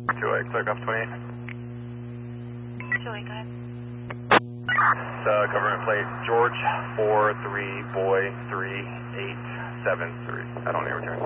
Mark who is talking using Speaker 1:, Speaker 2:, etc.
Speaker 1: 2-8, clear off 28.
Speaker 2: 2-8, go ahead.
Speaker 1: Government plate, George 43, boy 3873. I don't need return.